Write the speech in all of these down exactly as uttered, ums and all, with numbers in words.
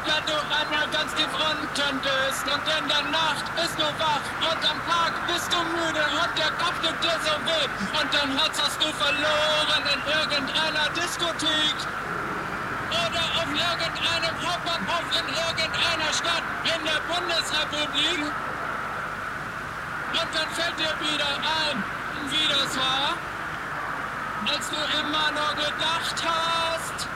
wenn du einmal ganz tief unten bist und in der Nacht bist du wach und am Tag bist du müde und der Kopf tut dir so weh und dein Herz hast du verloren in irgendeiner Diskothek oder auf irgendeinem Hauptbahnhof in irgendeiner Stadt in der Bundesrepublik und dann fällt dir wieder ein, wie das war, als du immer nur gedacht hast,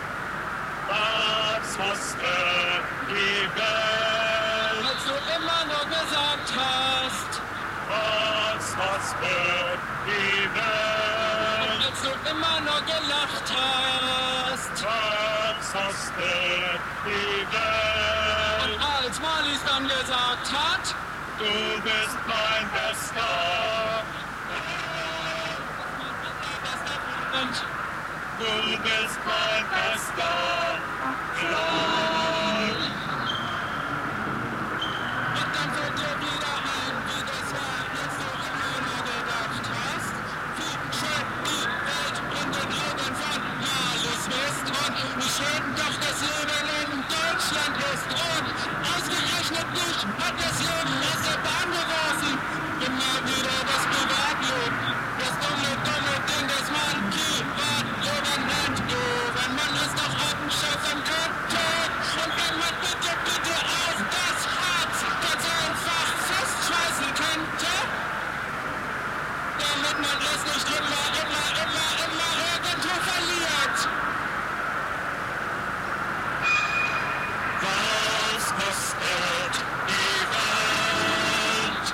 was wusste die Welt? Als du immer nur gesagt hast, was wusste die Welt? Als du immer nur gelacht hast, was wusste die Welt? Und als Marlies dann gesagt hat, du bist mein Bester. und Du bist mein Bester. Freund. Und dann fällt dir wieder ein, wie das war, als du immer nur gedacht hast, wie schön die Welt in den Augen von Marlies ist und wie schön doch das Leben in Deutschland ist. Und ausgerechnet dich hat das Leben aus der Bahn geworfen. Immer wieder das Privatleben, das dumme, dumme Ding, das man privat leben hat. Wenn man es doch abschaffen könnte und wenn man bitte, bitte auch das Herz ganz einfach festschweißen könnte, damit man es nicht immer, immer, immer, immer irgendwo verliert. Was kostet die Welt?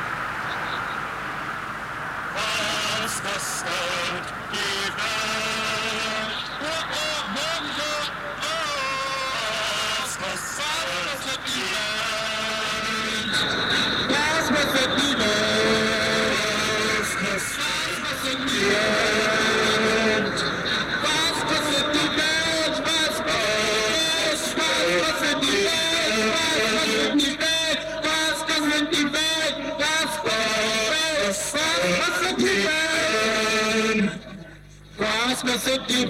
Was kostet die Welt? Oh, oh, oh, oh, oh. Was kostet die Welt? Was kostet die Welt? Was kostet die Welt? Was kostet die Welt? Was kostet die Welt? Was kostet die Welt? Was kostet die Welt? Was kostet die Welt? Was kostet die